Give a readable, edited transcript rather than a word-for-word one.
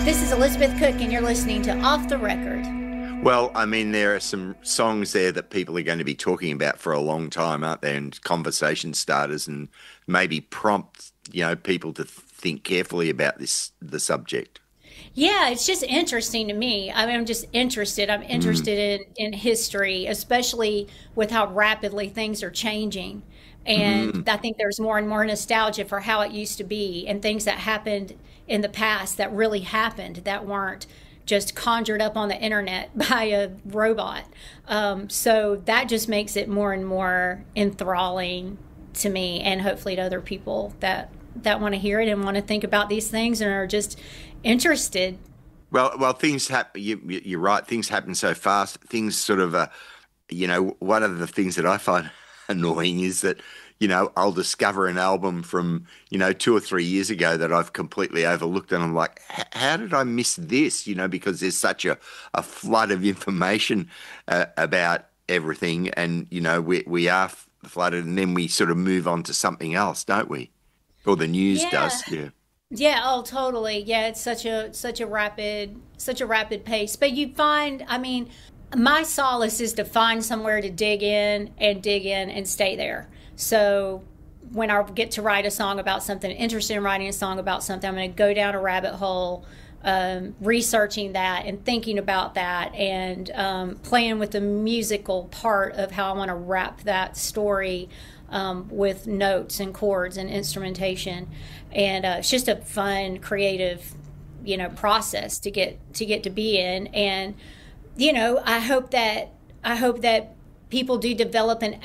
This is Elizabeth Cook, and you're listening to Off the Record. Well, I mean, there are some songs there that people are going to be talking about for a long time, aren't there? And conversation starters, and maybe prompt, people to think carefully about the subject. Yeah, it's just interesting to me. I mean, I'm just interested. I'm Mm, interested in history, especially with how rapidly things are changing. And mm. I think there's more and more nostalgia for how it used to be and things that happened in the past that really happened that weren't just conjured up on the internet by a robot. So that just makes it more and more enthralling to me and hopefully to other people that want to hear it and want to think about these things and are just interested. Well, things happen. You're right. Things happen so fast. Things sort of, one of the things that I find annoying is that, I'll discover an album from, 2 or 3 years ago that I've completely overlooked. And I'm like, how did I miss this? Because there's such a flood of information about everything. And, we are flooded and then we sort of move on to something else, don't we? Or the news Yeah. does. Yeah. Yeah, oh totally. Yeah, it's such a rapid pace. But you find, I mean, my solace is to find somewhere to dig in and stay there. So when I get to write a song about something, interested in writing a song about something, I'm going to go down a rabbit hole, researching that and thinking about that and playing with the musical part of how I want to wrap that story with notes and chords and instrumentation. And it's just a fun, creative, process to be in. And I hope that people do develop an